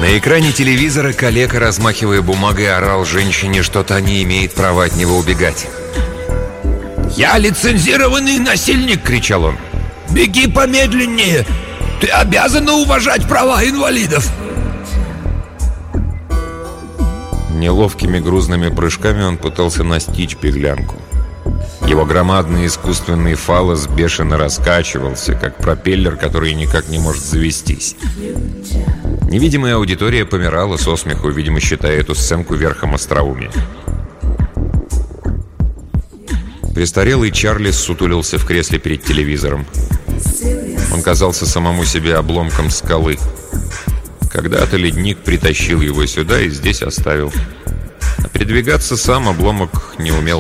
На экране телевизора калека, размахивая бумагой, орал женщине, что-то не имеет права от него убегать. «Я лицензированный насильник!» — кричал он. «Беги помедленнее! Ты обязана уважать права инвалидов!» Неловкими грузными прыжками он пытался настичь беглянку. Его громадный искусственный фаллос бешено раскачивался, как пропеллер, который никак не может завестись. Невидимая аудитория помирала со смеху, видимо, считая эту сценку верхом остроумия. Престарелый Чарли ссутулился в кресле перед телевизором. Он казался самому себе обломком скалы. Когда-то ледник притащил его сюда и здесь оставил. А передвигаться сам обломок не умел.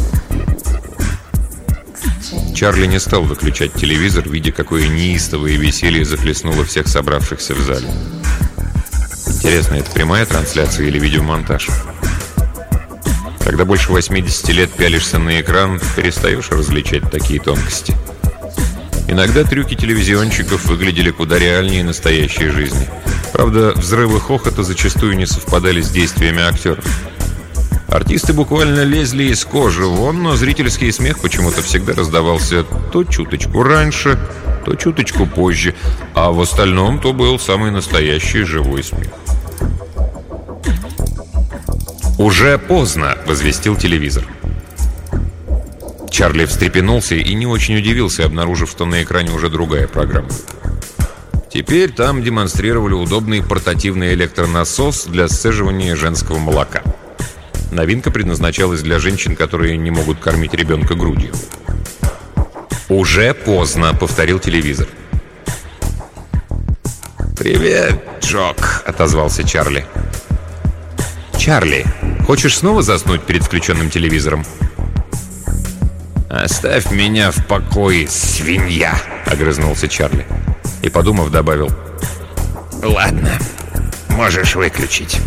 Чарли не стал выключать телевизор, видя, какое неистовое веселье захлестнуло всех собравшихся в зале. Интересно, это прямая трансляция или видеомонтаж? Когда больше 80 лет пялишься на экран, перестаешь различать такие тонкости. Иногда трюки телевизионщиков выглядели куда реальнее настоящей жизни. Правда, взрывы хохота зачастую не совпадали с действиями актеров. Артисты буквально лезли из кожи вон, но зрительский смех почему-то всегда раздавался то чуточку раньше, то чуточку позже, а в остальном то был самый настоящий живой смех. «Уже поздно!» — возвестил телевизор. Чарли встрепенулся и не очень удивился, обнаружив, что на экране уже другая программа. Теперь там демонстрировали удобный портативный электронасос для сцеживания женского молока. Новинка предназначалась для женщин, которые не могут кормить ребенка грудью. «Уже поздно!» — повторил телевизор. «Привет, Джок!» — отозвался Чарли. «Чарли, хочешь снова заснуть перед включенным телевизором?» «Оставь меня в покое, свинья!» — огрызнулся Чарли. И, подумав, добавил: «Ладно, можешь выключить».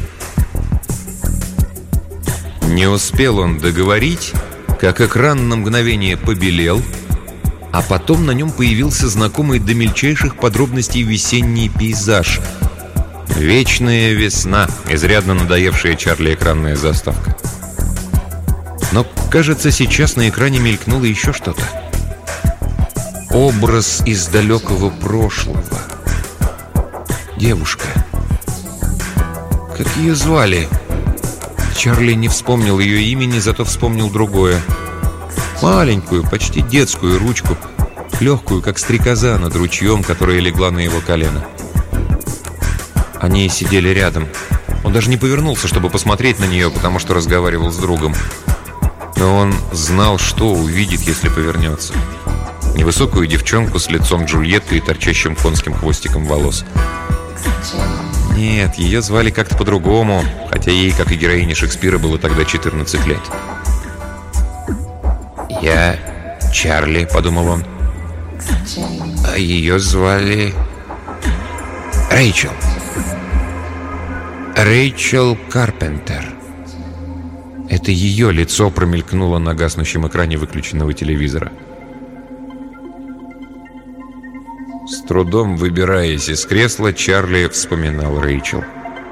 Не успел он договорить, как экран на мгновение побелел, а потом на нем появился знакомый до мельчайших подробностей весенний пейзаж. Вечная весна, изрядно надоевшая Чарли экранная заставка. Но, кажется, сейчас на экране мелькнуло еще что-то. Образ из далекого прошлого. Девушка. Как ее звали? Чарли не вспомнил ее имени, зато вспомнил другое. Маленькую, почти детскую ручку, легкую, как стрекоза над ручьем, которая легла на его колено. Они сидели рядом. Он даже не повернулся, чтобы посмотреть на нее, потому что разговаривал с другом. Но он знал, что увидит, если повернется. Невысокую девчонку с лицом Джульетты и торчащим конским хвостиком волос. Нет, ее звали как-то по-другому, хотя ей, как и героине Шекспира, было тогда 14 лет. «Я Чарли», — подумал он. А ее звали Рэйчел. Рэйчел Карпентер. Это ее лицо промелькнуло на гаснущем экране выключенного телевизора. С трудом выбираясь из кресла, Чарли вспоминал Рэйчел.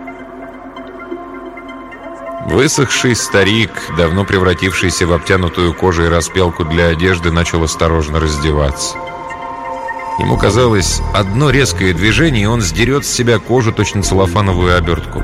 Высохший старик, давно превратившийся в обтянутую кожей распялку для одежды, начал осторожно раздеваться. Ему казалось, одно резкое движение, и он сдерет с себя кожу, точно целлофановую обертку.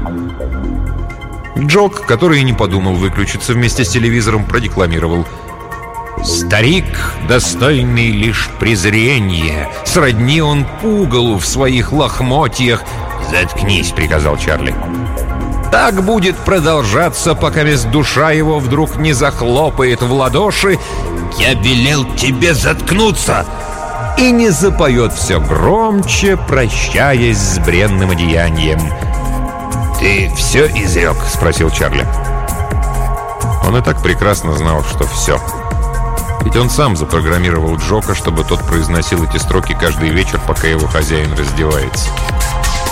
Джок, который и не подумал выключиться вместе с телевизором, продекламировал: «Старик, достойный лишь презрения, сродни он пугалу в своих лохмотьях». «Заткнись», — приказал Чарли. «Так будет продолжаться, пока без душа его вдруг не захлопает в ладоши. Я велел тебе заткнуться!» И не запоет все громче, прощаясь с бренным одеянием. «Ты все изрек?» — спросил Чарли. Он и так прекрасно знал, что все. Ведь он сам запрограммировал Джока, чтобы тот произносил эти строки каждый вечер, пока его хозяин раздевается.